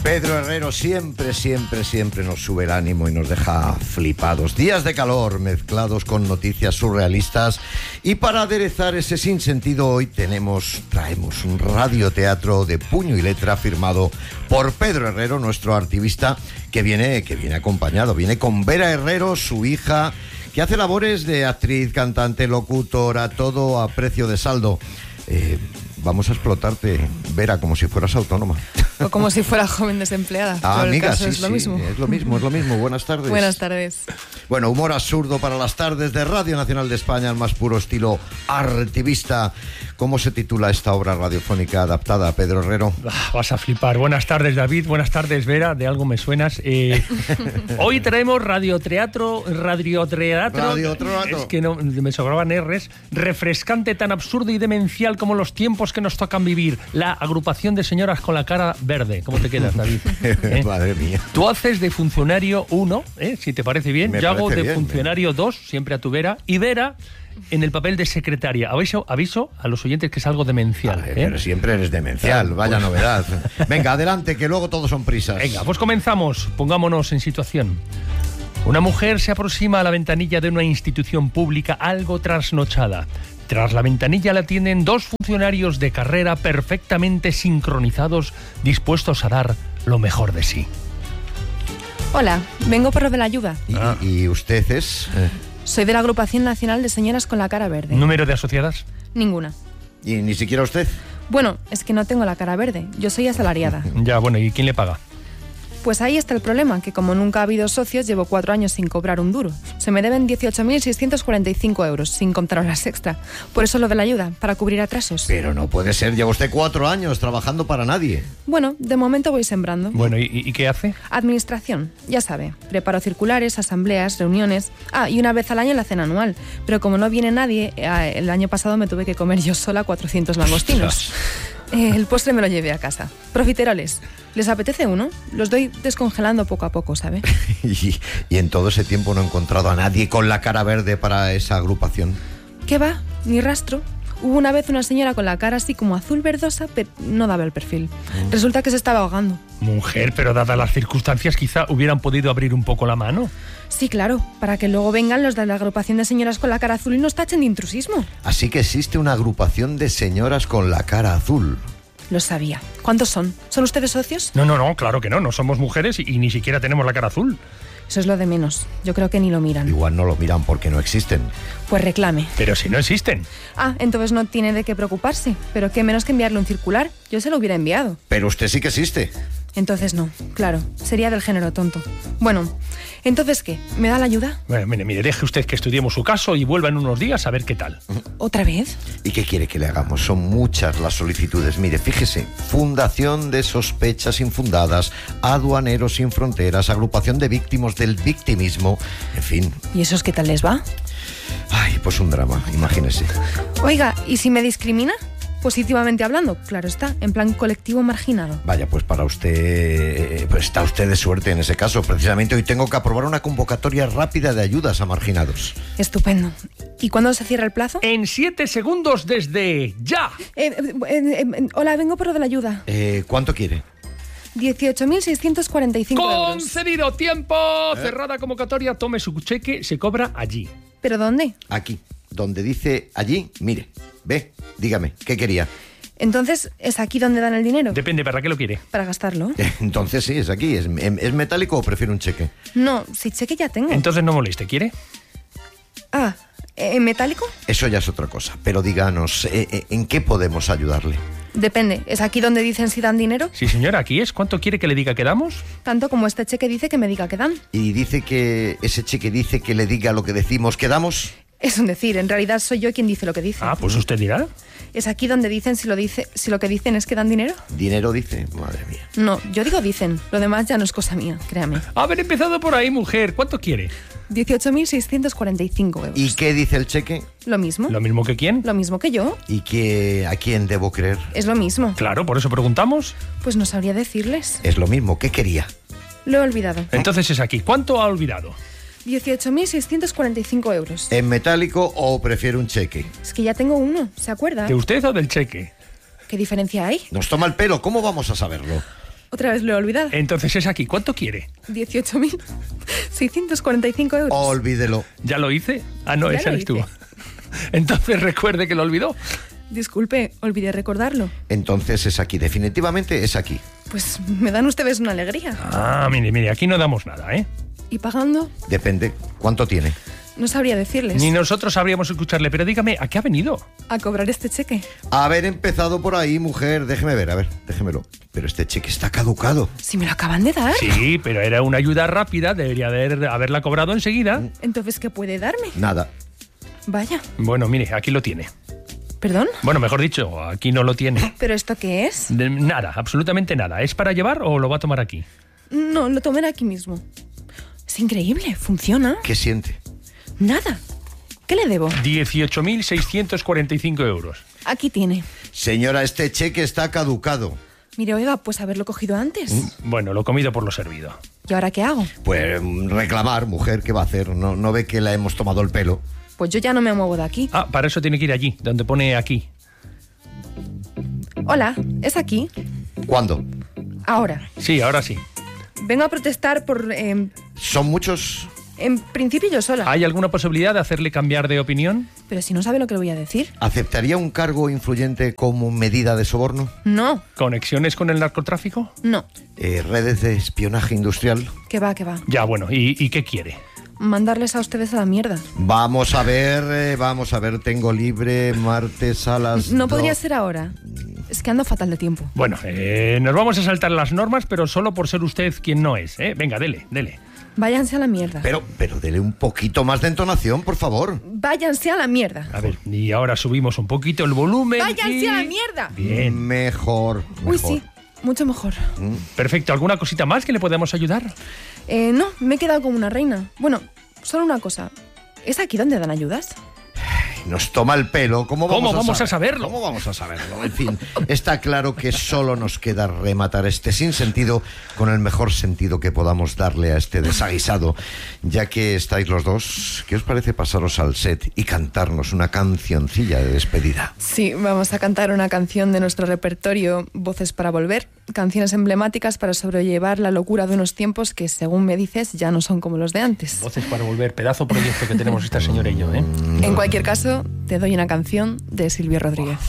Pedro Herrero siempre nos sube el ánimo y nos deja flipados. Días de calor mezclados con noticias surrealistas. Y para aderezar ese sinsentido, hoy traemos un radioteatro de puño y letra firmado por Pedro Herrero, nuestro artivista, que viene acompañado. Viene con Vera Herrero, su hija, que hace labores de actriz, cantante, locutora, todo a precio de saldo. Vamos a explotarte, Vera, como si fueras autónoma. O como si fuera joven desempleada. Amiga, sí, es lo mismo. Es lo mismo. Buenas tardes. Buenas tardes. Bueno, humor absurdo para las tardes de Radio Nacional de España, al más puro estilo artivista. ¿Cómo se titula esta obra radiofónica adaptada, Pedro Herrero? Vas a flipar. Buenas tardes, David. Buenas tardes, Vera. De algo me suenas. Hoy traemos radioteatro. Es que no me sobraban R's. Refrescante, tan absurdo y demencial como los tiempos que nos tocan vivir. La agrupación de señoras con la cara verde. ¿Cómo te quedas, David? Madre mía. Tú haces de funcionario 1, si te parece bien. Yo hago de funcionario 2, siempre a tu Vera. Y Vera en el papel de secretaria. Aviso a los oyentes que es algo demencial. Pero siempre eres demencial, vaya novedad. Venga, adelante, que luego todos son prisas. Venga, pues comenzamos. Pongámonos en situación. Una mujer se aproxima a la ventanilla de una institución pública algo trasnochada. Tras la ventanilla la atienden dos funcionarios de carrera perfectamente sincronizados, dispuestos a dar lo mejor de sí. Hola, vengo por lo de la ayuda. ¿Y usted es? Soy de la Agrupación Nacional de Señoras con la Cara Verde. ¿Número de asociadas? Ninguna. ¿Y ni siquiera usted? Bueno, es que no tengo la cara verde. Yo soy asalariada. Ya, bueno, ¿y quién le paga? Pues ahí está el problema, que como nunca ha habido socios, llevo 4 años sin cobrar un duro. Se me deben 18.645 euros, sin contar horas extra. Por eso lo de la ayuda, para cubrir atrasos. Pero no puede ser, lleva usted 4 años trabajando para nadie. Bueno, de momento voy sembrando. Bueno, ¿y qué hace? Administración, ya sabe. Preparo circulares, asambleas, reuniones. Y una vez al año la cena anual. Pero como no viene nadie, el año pasado me tuve que comer yo sola 400 langostinos. El postre me lo llevé a casa. Profiteroles. ¿Les apetece uno? Los doy descongelando poco a poco, ¿sabe? y en todo ese tiempo no he encontrado a nadie con la cara verde para esa agrupación. ¿Qué va? Ni rastro. Hubo una vez una señora con la cara así como azul verdosa, pero no daba el perfil. Resulta que se estaba ahogando. Mujer, pero dadas las circunstancias quizá hubieran podido abrir un poco la mano. Sí, claro, para que luego vengan los de la agrupación de señoras con la cara azul y nos tachen de intrusismo. Así que existe una agrupación de señoras con la cara azul. Lo sabía. ¿Cuántos son? ¿Son ustedes socios? No, claro que no. No somos mujeres y ni siquiera tenemos la cara azul. Eso es lo de menos. Yo creo que ni lo miran. Igual no lo miran porque no existen. Pues reclame. Pero si no existen. Entonces no tiene de qué preocuparse. Pero qué menos que enviarle un circular. Yo se lo hubiera enviado. Pero usted sí que existe. Entonces no, claro. Sería del género tonto. Bueno, ¿entonces qué? ¿Me da la ayuda? Bueno, mire, deje usted que estudiemos su caso y vuelva en unos días a ver qué tal. ¿Otra vez? ¿Y qué quiere que le hagamos? Son muchas las solicitudes. Mire, fíjese. Fundación de sospechas infundadas, Aduaneros sin Fronteras, Agrupación de Víctimas del Victimismo, en fin. ¿Y esos qué tal les va? Ay, pues un drama, imagínese. Oiga, ¿y si me discrimina? Positivamente hablando, claro está, en plan colectivo marginado. Vaya, pues para usted, pues está usted de suerte en ese caso. Precisamente hoy tengo que aprobar una convocatoria rápida de ayudas a marginados. Estupendo. ¿Y cuándo se cierra el plazo? En 7 segundos desde ya. Hola, vengo por lo de la ayuda. ¿Cuánto quiere? 18.645 euros. ¡Concedido! ¡Tiempo! Cerrada convocatoria, tome su cheque, se cobra allí. ¿Pero dónde? Aquí, donde dice allí, mire, ve, dígame, ¿qué quería? Entonces, ¿es aquí donde dan el dinero? Depende, ¿para qué lo quiere? Para gastarlo. Entonces sí, es aquí. ¿Es metálico o prefiere un cheque? No, si cheque ya tengo. Entonces no moleste, ¿quiere? ¿Metálico? Eso ya es otra cosa, pero díganos, ¿en qué podemos ayudarle? Depende, ¿es aquí donde dicen si dan dinero? Sí, señora, aquí es. ¿Cuánto quiere que le diga que damos? Tanto como este cheque dice que me diga que dan. ¿Y dice que ese cheque dice que le diga lo que decimos que damos? Es un decir, en realidad soy yo quien dice lo que dice. Pues usted dirá. ¿Es aquí donde dicen si lo que dicen es que dan dinero? ¿Dinero dice? Madre mía. No, yo digo dicen. Lo demás ya no es cosa mía, créame. Haber empezado por ahí, mujer. ¿Cuánto quiere? 18.645 euros. ¿Y qué dice el cheque? Lo mismo. ¿Lo mismo que quién? Lo mismo que yo. ¿Y a quién debo creer? Es lo mismo. Claro, por eso preguntamos. Pues no sabría decirles. Es lo mismo. ¿Qué quería? Lo he olvidado. Entonces es aquí. ¿Cuánto ha olvidado? 18.645 euros. ¿En metálico o prefiere un cheque? Es que ya tengo uno, ¿se acuerda? ¿De usted o del cheque? ¿Qué diferencia hay? Nos toma el pelo, ¿cómo vamos a saberlo? Otra vez lo he olvidado. Entonces es aquí. ¿Cuánto quiere? 18.645 euros. Olvídelo. ¿Ya lo hice? Ah, no, Ya esa lo eres tú. hice. Entonces recuerde que lo olvidó. Disculpe, olvidé recordarlo. Entonces es aquí, definitivamente es aquí. Pues me dan ustedes una alegría. Ah, mire, aquí no damos nada, ¿eh? ¿Y pagando? Depende. ¿Cuánto tiene? No sabría decirles. Ni nosotros sabríamos escucharle, pero dígame, ¿a qué ha venido? A cobrar este cheque. Haber empezado por ahí, mujer. Déjeme ver, a ver, déjemelo. Pero este cheque está caducado. Si me lo acaban de dar. Sí, pero era una ayuda rápida, debería haberla cobrado enseguida. Entonces, ¿qué puede darme? Nada. Vaya. Bueno, mire, aquí lo tiene. ¿Perdón? Bueno, mejor dicho, aquí no lo tiene. ¿Pero esto qué es? Nada, absolutamente nada. ¿Es para llevar o lo va a tomar aquí? No, lo tomaré aquí mismo. Es increíble, funciona. ¿Qué siente? Nada. ¿Qué le debo? 18.645 euros. Aquí tiene. Señora, este cheque está caducado. Mire, oiga, pues haberlo cogido antes. Bueno, lo comido por lo servido. ¿Y ahora qué hago? Pues reclamar, mujer, ¿qué va a hacer? ¿No ve que la hemos tomado el pelo? Pues yo ya no me muevo de aquí. Ah, para eso tiene que ir allí, donde pone aquí. Hola, ¿es aquí? ¿Cuándo? Ahora. Sí, ahora sí. Vengo a protestar por... ¿Son muchos? en principio yo sola. ¿Hay alguna posibilidad de hacerle cambiar de opinión? Pero si no sabe lo que le voy a decir. ¿Aceptaría un cargo influyente como medida de soborno? No, ¿Conexiones con el narcotráfico? no. ¿Redes de espionaje industrial? Que va, que va. Ya, bueno, ¿y qué quiere? Mandarles a ustedes a la mierda. Vamos a ver, tengo libre martes a las No podría 2. ser ahora. Es que ando fatal de tiempo. Bueno, nos vamos a saltar las normas, pero solo por ser usted quien no es, ¿eh? Venga, dele. Váyanse a la mierda. Pero dele un poquito más de entonación, por favor. Váyanse a la mierda. A ver, y ahora subimos un poquito el volumen. ¡Váyanse y... a la mierda! Bien. Mejor. Uy, sí, mucho mejor. Perfecto. ¿Alguna cosita más que le podamos ayudar? No, me he quedado como una reina. Bueno, solo una cosa. ¿Es aquí donde dan ayudas? Nos toma el pelo. ¿Cómo vamos a saberlo? ¿Cómo vamos a saberlo? En fin, está claro que solo nos queda rematar este sinsentido con el mejor sentido que podamos darle a este desaguisado. Ya que estáis los dos, ¿qué os parece pasaros al set y cantarnos una cancioncilla de despedida? Sí, vamos a cantar una canción de nuestro repertorio Voces para Volver. Canciones emblemáticas para sobrellevar la locura de unos tiempos que, según me dices, ya no son como los de antes. Voces para volver. Pedazo proyecto que tenemos esta señora y yo, ¿eh? En cualquier caso, te doy una canción de Silvio Rodríguez.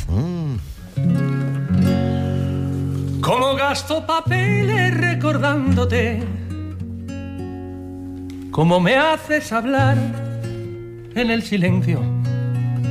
Como gasto papeles recordándote, como me haces hablar en el silencio.